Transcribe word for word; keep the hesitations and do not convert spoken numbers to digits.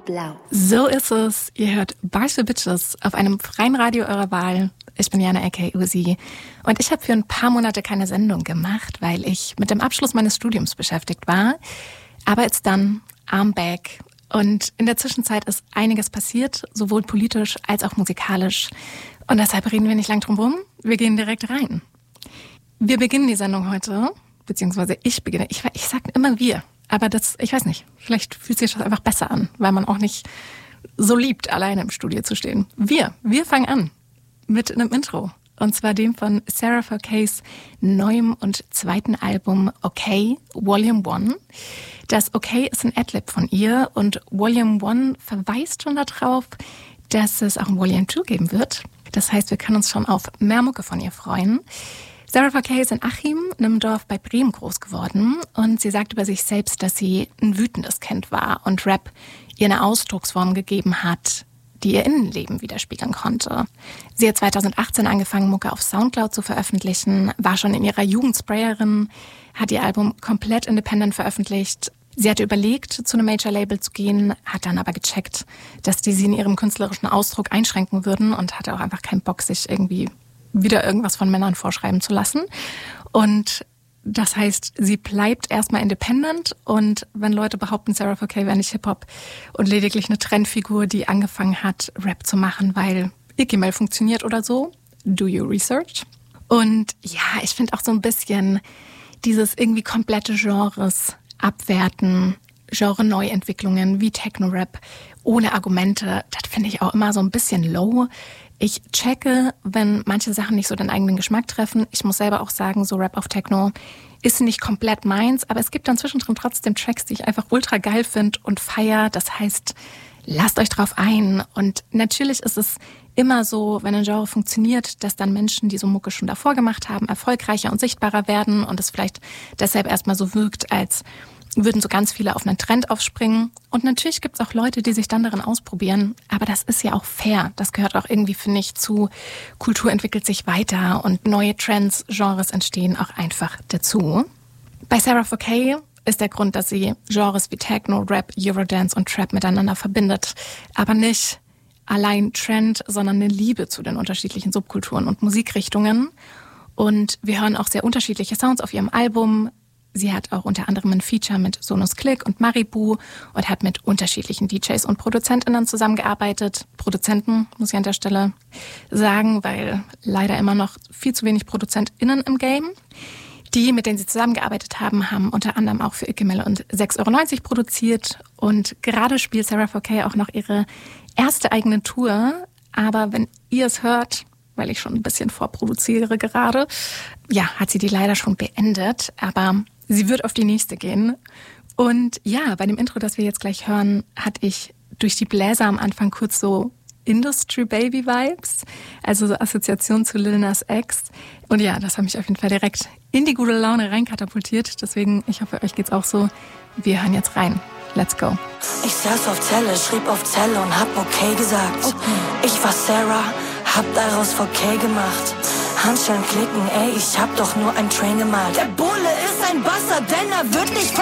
Blau. So ist es. Ihr hört Bars for Bitches auf einem freien Radio eurer Wahl. Ich bin Jana aka Uzi und ich habe für ein paar Monate keine Sendung gemacht, weil ich mit dem Abschluss meines Studiums beschäftigt war. Aber jetzt dann, I'm back. Und in der Zwischenzeit ist einiges passiert, sowohl politisch als auch musikalisch. Und deshalb reden wir nicht lang drum rum. Wir gehen direkt rein. Wir beginnen die Sendung heute, beziehungsweise ich beginne. Ich, ich sage immer wir, aber das, ich weiß nicht, vielleicht fühlt sich das einfach besser an, weil man auch nicht so liebt, alleine im Studio zu stehen. Wir, wir fangen an mit einem Intro. Und zwar dem von Sarah four K's neuem und zweiten Album Okay, Volume One. Das Okay ist ein Adlib von ihr und Volume One verweist schon darauf, dass es auch ein Volume Two geben wird. Das heißt, wir können uns schon auf mehr Mucke von ihr freuen. Sarah four K ist in Achim, einem Dorf bei Bremen, groß geworden. Und sie sagt über sich selbst, dass sie ein wütendes Kind war und Rap ihr eine Ausdrucksform gegeben hat, die ihr Innenleben widerspiegeln konnte. Sie hat zweitausendachtzehn angefangen, Mucke auf Soundcloud zu veröffentlichen, war schon in ihrer Jugend Sprayerin, hat ihr Album komplett independent veröffentlicht. Sie hatte überlegt, zu einem Major-Label zu gehen, hat dann aber gecheckt, dass die sie in ihrem künstlerischen Ausdruck einschränken würden und hatte auch einfach keinen Bock, sich irgendwie wieder irgendwas von Männern vorschreiben zu lassen. Und das heißt, sie bleibt erstmal independent und wenn Leute behaupten, Sarah four K wäre nicht Hip-Hop und lediglich eine Trendfigur, die angefangen hat, Rap zu machen, weil Iggy-Mail funktioniert oder so, do your research. Und ja, ich finde auch so ein bisschen dieses irgendwie komplette Genres abwerten, Genre-Neuentwicklungen wie Techno-Rap ohne Argumente, das finde ich auch immer so ein bisschen low. Ich checke, wenn manche Sachen nicht so den eigenen Geschmack treffen. Ich muss selber auch sagen, so Rap auf Techno ist nicht komplett meins, aber es gibt dann zwischendrin trotzdem Tracks, die ich einfach ultra geil finde und feier. Das heißt, lasst euch drauf ein. Und natürlich ist es immer so, wenn ein Genre funktioniert, dass dann Menschen, die so Mucke schon davor gemacht haben, erfolgreicher und sichtbarer werden und es vielleicht deshalb erstmal so wirkt, als würden so ganz viele auf einen Trend aufspringen. Und natürlich gibt es auch Leute, die sich dann darin ausprobieren. Aber das ist ja auch fair. Das gehört auch irgendwie, finde ich, zu. Kultur entwickelt sich weiter und neue Trends, Genres entstehen auch einfach dazu. Bei Sarah four K ist der Grund, dass sie Genres wie Techno, Rap, Eurodance und Trap miteinander verbindet. Aber nicht allein Trend, sondern eine Liebe zu den unterschiedlichen Subkulturen und Musikrichtungen. Und wir hören auch sehr unterschiedliche Sounds auf ihrem Album. Sie hat auch unter anderem ein Feature mit Sonus Click und Maribu und hat mit unterschiedlichen D Js und ProduzentInnen zusammengearbeitet. Produzenten, muss ich an der Stelle sagen, weil leider immer noch viel zu wenig ProduzentInnen im Game. Die, mit denen sie zusammengearbeitet haben, haben unter anderem auch für Iggy-Mail und sechs Euro neunzig produziert. Und gerade spielt Sarah four K auch noch ihre erste eigene Tour. Aber wenn ihr es hört, weil ich schon ein bisschen vorproduziere gerade, ja, hat sie die leider schon beendet. Aber sie wird auf die nächste gehen. Und ja, bei dem Intro, das wir jetzt gleich hören, hatte ich durch die Bläser am Anfang kurz so Industry-Baby-Vibes, also so Assoziation zu Lil Nas X. Und ja, das hat mich auf jeden Fall direkt in die gute Laune reinkatapultiert. Deswegen, ich hoffe, euch geht's auch so. Wir hören jetzt rein. Let's go. Ich saß auf Zelle, schrieb auf Zelle und hab okay gesagt. Okay. Ich war Sarah, hab daraus four K gemacht. Handschellen klicken, ey, ich hab doch nur ein Train gemalt. Der Bulle ist ein Bastard, denn er wird nicht